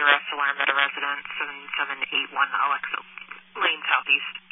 arrest alarm at a residence, 7781 Alexa Lane Southeast.